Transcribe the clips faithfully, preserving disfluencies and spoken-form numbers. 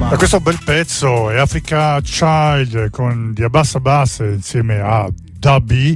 Da questo bel pezzo è Africa Child con Diabassa Bass insieme a Dabi,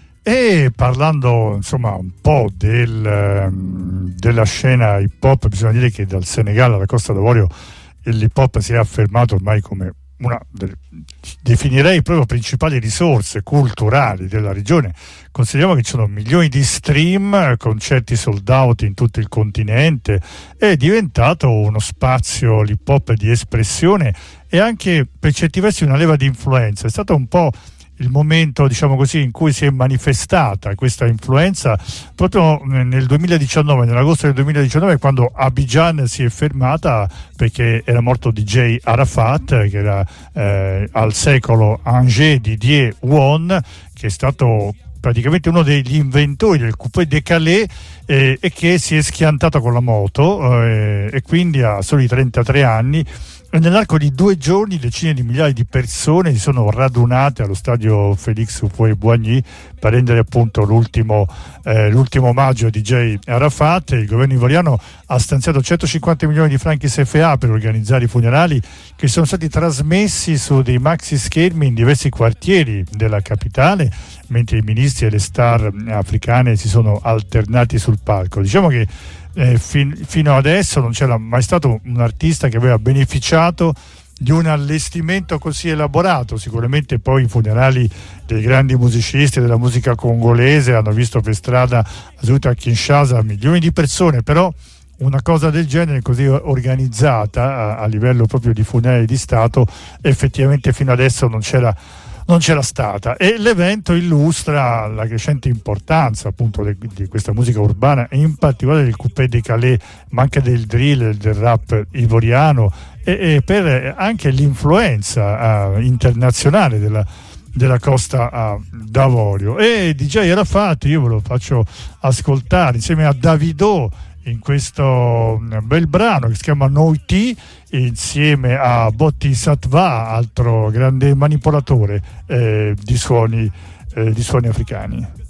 e parlando insomma un po' del, della scena hip hop, bisogna dire che dal Senegal alla Costa d'Avorio l'hip hop si è affermato ormai come una delle, definirei proprio principali risorse culturali della regione. Consideriamo che ci sono milioni di stream, concerti sold out in tutto il continente, è diventato uno spazio l'hip hop di espressione e anche per certi versi una leva di influenza. È stato un po' il momento, diciamo così, in cui si è manifestata questa influenza proprio nel duemiladiciannove, nell'agosto del duemiladiciannove, quando Abidjan si è fermata perché era morto D J Arafat, che era eh, al secolo Angers Didier Won, che è stato praticamente uno degli inventori del coupé décalé eh, e che si è schiantato con la moto eh, e quindi a soli trentatré anni. E nell'arco di due giorni decine di migliaia di persone si sono radunate allo stadio Félix Houphouët-Boigny per rendere appunto l'ultimo, eh, l'ultimo omaggio a D J Arafat. Il governo ivoriano ha stanziato centocinquanta milioni di franchi C F A per organizzare i funerali, che sono stati trasmessi su dei maxi schermi in diversi quartieri della capitale, mentre i ministri e le star africane si sono alternati sul palco. Diciamo che Eh, fin, fino adesso non c'era mai stato un artista che aveva beneficiato di un allestimento così elaborato. Sicuramente poi i funerali dei grandi musicisti della musica congolese hanno visto per strada, soprattutto a Kinshasa, milioni di persone, però una cosa del genere così organizzata a, a livello proprio di funerali di Stato effettivamente fino adesso non c'era non c'era stata, e l'evento illustra la crescente importanza appunto de, di questa musica urbana, e in particolare del coupé décalé, ma anche del drill, del rap ivoriano, e, e per anche l'influenza uh, internazionale della, della Costa uh, d'Avorio. E D J Arafat io ve lo faccio ascoltare insieme a Davido in questo bel brano che si chiama Noiti, insieme a Botti Satva, altro grande manipolatore eh, di suoni eh, di suoni africani.